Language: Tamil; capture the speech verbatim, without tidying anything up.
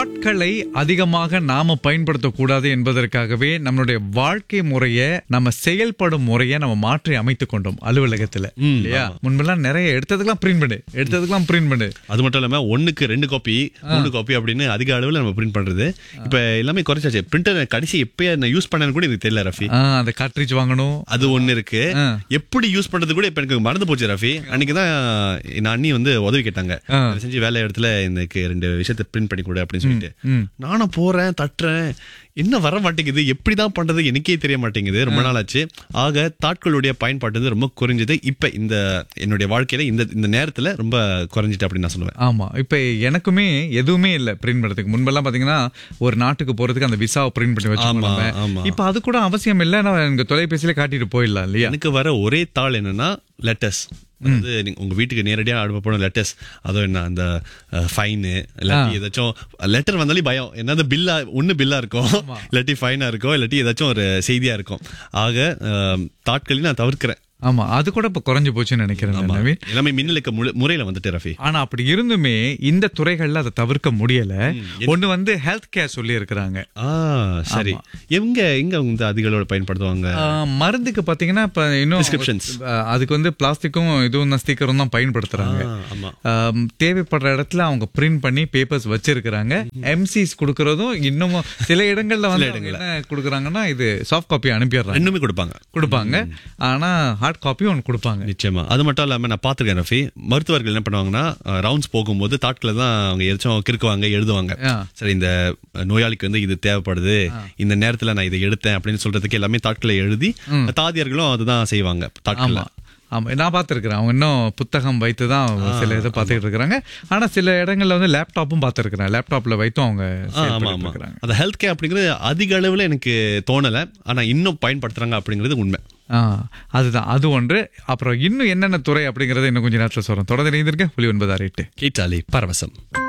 தாட்களை அதிகமாக நாம பயன்படுத்தக்கூடாது என்பதற்காகவே நம்மளுடைய வாழ்க்கை முறைய நம்ம செயல்படும் முறைய நம்ம மாற்றி அமைத்துக் கொண்டோம் அலுவலகத்துல இல்லையா? முன்பெல்லாம் நிறைய எடுத்ததுக்கெல்லாம் பிரிண்ட் பண்ணு எடுத்ததுக்கெல்லாம் பிரிண்ட் பண்ணு அது மட்டும் இல்லாம ஒண்ணுக்கு ரெண்டு காப்பி மூணு காப்பி அப்படின்னு அதிக அளவுல நம்ம பிரிண்ட் பண்றது இப்ப எல்லாமே குறைச்சாச்சு. பிரிண்டர் கடைசி எப்ப நான் யூஸ் பண்ணனு கூட எனக்கு தெரியல ரஃபி. அந்த கார்ட்ரிட்ஜ் வாங்கணும் அது ஒண்ணு இருக்கு. எப்படி யூஸ் பண்றது கூட இப்ப எனக்கு மறந்து போச்சு ரஃபி. அன்னைக்குதான் என் அண்ணி வந்து உதவி கேட்டாங்க, செஞ்சு வேலை இடத்துல எனக்கு ரெண்டு விஷயத்த பிரிண்ட் பண்ணி கொடு அப்படின்னு சொல்லிட்டு. நானும் போறேன் தட்டுறேன், என்ன வர மாட்டேங்குது, எப்படிதான் பண்றது எனக்கே தெரிய மாட்டேங்குது. ரொம்ப நாள் ஆச்சு. ஆக தாட்களுடைய பயன்பாட்டு ரொம்ப குறைஞ்சது. இப்ப இந்த என்னுடைய வாழ்க்கையில இந்த இந்த நேரத்துல ரொம்ப குறைஞ்சிட்டு அப்படின்னு நான் சொல்லுவேன். ஆமா, இப்ப எனக்குமே எதுவுமே இல்ல பிரிண்ட் பண்றதுக்கு. முன்பெல்லாம் பாத்தீங்கன்னா ஒரு நாட்டுக்கு போறதுக்கு அந்த விசாவை பிரிண்ட் பண்ணி வச்சுக்கோங்க. இப்ப அது கூட அவசியம் இல்ல, நான் எனக்கு தொலைபேசியில காட்டிட்டு போயிடலாம் இல்லையா? எனக்கு வர ஒரே தாள் என்னன்னா லெட்டர்ஸ். அதாவது உங்க வீட்டுக்கு நேரடியா அனுப்பப்படும் லெட்டர்ஸ். அதோ என்ன அந்த ஃபைனு இல்லாட்டி ஏதாச்சும் லெட்டர் வந்தாலே பயம், என்னது பில்லா ஒண்ணு பில்லா இருக்கும், இல்லாட்டி ஃபைனா இருக்கும், இல்லாட்டி ஏதாச்சும் ஒரு செய்தியா இருக்கும். ஆக தாட்களையும் நான் தவிர்க்கிறேன். ஆமா, அது கூட இப்ப குறைஞ்சு போச்சுன்னு நினைக்கிறேன். எல்லாமே மின்னலுக்கு முறையில வந்துட்டு ரஃபி. ஆனா அப்படி இருந்துமே இந்த துறைகள்ல அதை தவிர்க்க முடியல. ஒண்ணு வந்து ஹெல்த் கேர் சொல்லி இருக்கிறாங்க. சரி, எங்க எங்க வந்து அதிகளோட பயன்படுத்துவாங்க மருந்துக்கு பாத்தீங்கன்னா இப்ப இன்னும் அதுக்கு வந்து பிளாஸ்டிக்கும் இதுவும் தான் ஸ்டிக்கரும் தான் பயன்படுத்துறாங்க. தேவைப்படுற இடத்துல அவங்க பிரிண்ட் பண்ணி பேப்பர்ஸ் வச்சிருக்கிறாங்க. எம்சிஸ் கொடுக்கறதும் இன்னமும் சில இடங்கள்ல வந்து என்ன கொடுக்குறாங்கன்னா இது சாஃப்ட் காப்பி அனுப்பிடுறாங்க. இன்னுமே கொடுப்பாங்க கொடுப்பாங்க ஆனா ஹார்ட் காப்பி ஒன்று கொடுப்பாங்க. நிச்சயமா. அது மட்டும் இல்லாம நான் பாத்துருக்கேன் ரஃபி, மருத்துவர்கள் என்ன பண்ணுவாங்கன்னா ரவுண்ட்ஸ் போகும்போது தாட்களை தான் அவங்க எதாச்சும் கிறுக்குவாங்க, எழுதுவாங்க. சரி, இந்த நோயாளிக்கு வந்து இது தேவைப்படுது, இந்த நேரத்துல நான் இதை எடுத்தேன் அப்படின்னு சொல்றதுக்கு எல்லாமே தாட்களை எழுதி தாதியர்களும் அதுதான் செய்வாங்க தாட்கள். ஆமா, நான் பார்த்துருக்கிறேன். அவங்க இன்னும் புத்தகம் வைத்து தான் சில இதை பார்த்துக்கிட்டு இருக்கிறாங்க. ஆனா சில இடங்கள்ல வந்து லேப்டாப்பும் பார்த்துருக்கிறேன். லேப்டாப்ல வைத்தும் அவங்க அந்த ஹெல்த் கேர் அப்படிங்கிறது அதிக அளவுல எனக்கு தோணல. ஆனா இன்னும் பயன்படுத்துறாங்க அப்படிங்கிறது உண்மை. அதுதான், அது ஒன்று. அப்புறம் இன்னும் என்னென்ன துறை அப்படிங்கறது இன்னும் கொஞ்சம் நேரத்தில் சொல்றோம். தொடர்ந்து இணைந்திருக்கேன். ஒலி ஒன்பது ஆறு எட்டு கேட்டாலே பரவசம்.